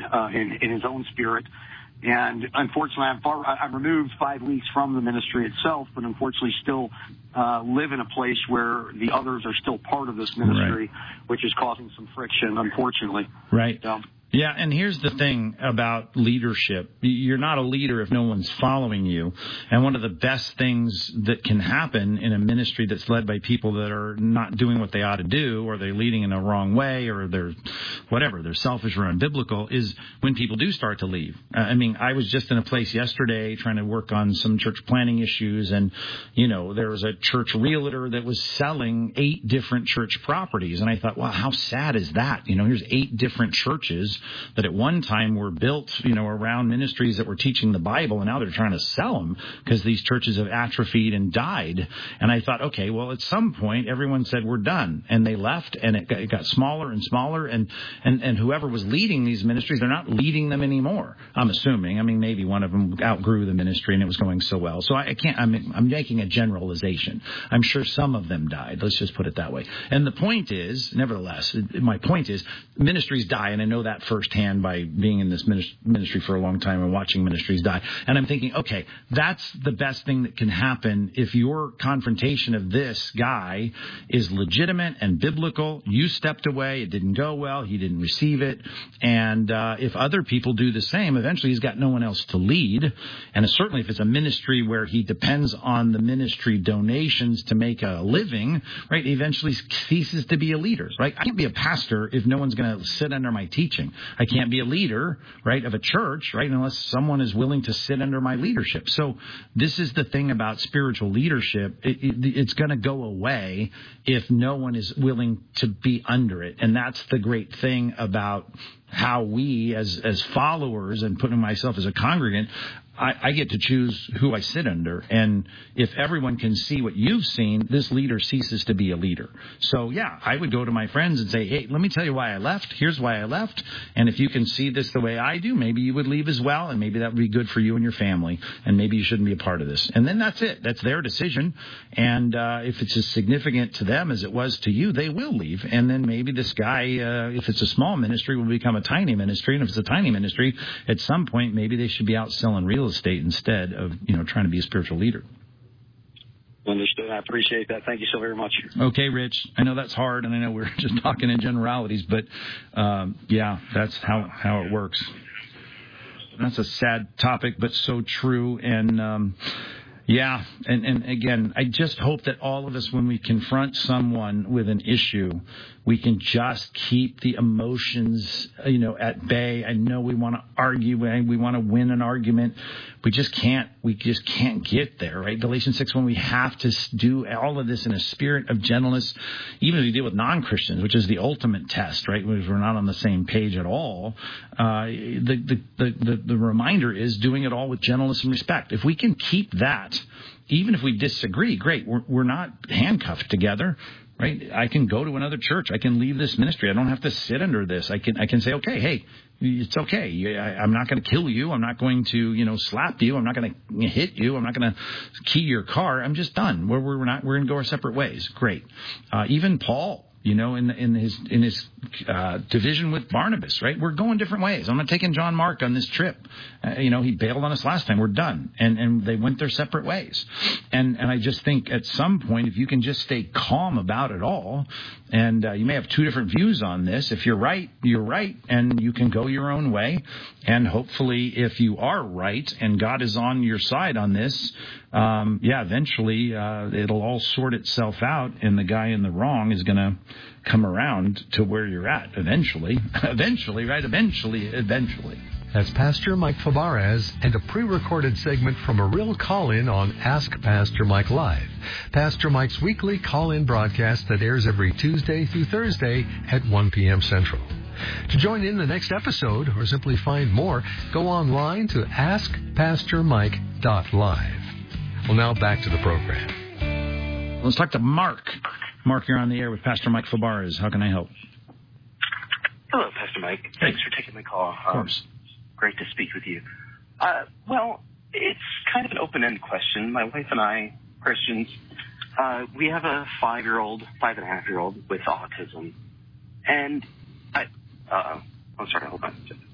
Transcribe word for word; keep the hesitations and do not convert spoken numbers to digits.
uh, in, in his own spirit. And unfortunately, I'm, far, I'm removed five weeks from the ministry itself, but unfortunately still uh, live in a place where the others are still part of this ministry, right. which is causing some friction, unfortunately. Right. So, Yeah, and here's the thing about leadership. You're not a leader if no one's following you. And one of the best things that can happen in a ministry that's led by people that are not doing what they ought to do, or they're leading in a wrong way, or they're whatever, they're selfish or unbiblical, is when people do start to leave. Uh, I mean, I was just in a place yesterday trying to work on some church planning issues, and, you know, there was a church realtor that was selling eight different church properties. And I thought, wow, how sad is that? You know, here's eight different churches that at one time were built, you know, around ministries that were teaching the Bible, and now they're trying to sell them because these churches have atrophied and died. And I thought, okay, well, at some point, everyone said, we're done. And they left, and it got, it got smaller and smaller, and, and, and whoever was leading these ministries, they're not leading them anymore, I'm assuming. I mean, maybe one of them outgrew the ministry, and it was going so well. So I, I can't, I'm, I'm making a generalization. I'm sure some of them died. Let's just put it that way. And the point is, nevertheless, my point is, ministries die, and I know that firsthand by being in this ministry for a long time and watching ministries die. And I'm thinking, okay, that's the best thing that can happen if your confrontation of this guy is legitimate and biblical. You stepped away. It didn't go well. He didn't receive it. And uh, if other people do the same, eventually he's got no one else to lead. And certainly if it's a ministry where he depends on the ministry donations to make a living, right, he eventually ceases to be a leader, right? I can't be a pastor if no one's going to sit under my teaching. I can't be a leader, right, of a church, right, unless someone is willing to sit under my leadership. So this is the thing about spiritual leadership. It, it, it's going to go away if no one is willing to be under it. And that's the great thing about how we as as followers, and putting myself as a congregant, I, I get to choose who I sit under. And if everyone can see what you've seen, this leader ceases to be a leader. So, yeah, I would go to my friends and say, hey, let me tell you why I left. Here's why I left. And if you can see this the way I do, maybe you would leave as well. And maybe that would be good for you and your family. And maybe you shouldn't be a part of this. And then that's it. That's their decision. And uh, if it's as significant to them as it was to you, they will leave. And then maybe this guy, uh, if it's a small ministry, will become a tiny ministry. And if it's a tiny ministry, at some point, maybe they should be out selling real estate instead of, you know, trying to be a spiritual leader. Understood. I appreciate that. Thank you so very much. Okay, Rich. I know that's hard, and I know we're just talking in generalities, but um, yeah, that's how how it works. That's a sad topic, but so true. And um, yeah, and, and again, I just hope that all of us, when we confront someone with an issue, we can just keep the emotions, you know, at bay. I know we want to argue, we want to win an argument. We just can't, we just can't get there, right? Galatians six, when we have to do all of this in a spirit of gentleness, even if we deal with non-Christians, which is the ultimate test, right? Because we're not on the same page at all. Uh, the, the, the, the, the reminder is doing it all with gentleness and respect. If we can keep that, even if we disagree, great. We're, we're not handcuffed together. Right? I can go to another church. I can leave this ministry. I don't have to sit under this. I can I can say, okay, hey, it's okay. I, I'm not going to kill you. I'm not going to, you know, slap you. I'm not going to hit you. I'm not going to key your car. I'm just done. We're we're not. We're going to go our separate ways. Great. Uh, even Paul, you know, in in his in his uh, division with Barnabas, right? We're going different ways. I'm not taking John Mark on this trip. Uh, you know, he bailed on us last time. We're done, and and they went their separate ways. And and I just think at some point, if you can just stay calm about it all, and uh, you may have two different views on this. If you're right, you're right, and you can go your own way. And hopefully, if you are right and God is on your side on this, um, yeah, eventually uh, it'll all sort itself out, and the guy in the wrong is going to come around to where you're at eventually. eventually, right? Eventually, eventually. That's Pastor Mike Fabarez and a pre-recorded segment from a real call-in on Ask Pastor Mike Live. Pastor Mike's weekly call-in broadcast that airs every Tuesday through Thursday at one p.m. Central. To join in the next episode or simply find more, go online to ask pastor mike dot live. Well, now back to the program. Let's talk to Mark. Mark, you're on the air with Pastor Mike Fabarez. How can I help? Hello, Pastor Mike. Thanks for taking my call. Of course. Um, great to speak with you. Uh, well, it's kind of an open-ended question. My wife and I, Christians, uh, we have a five-year-old, five-and-a-half-year-old with autism. And I, uh, I'm sorry, hold on.